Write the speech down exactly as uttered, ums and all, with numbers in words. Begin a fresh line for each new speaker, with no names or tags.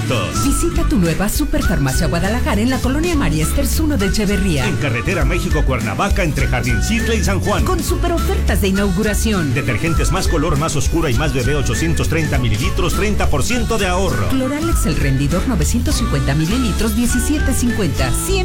productos.
Visita tu nueva Superfarmacia Guadalajara en la colonia María Esters uno de Echeverría.
En carretera México-Cuernavaca entre Jardín Circle y San Juan.
Con super ofertas de inauguración.
Detergentes más color, más oscura y más bebé ochocientos treinta mililitros, treinta por ciento de ahorro.
Cloralex el rendidor novecientos cincuenta mililitros, diecisiete cincuenta. cien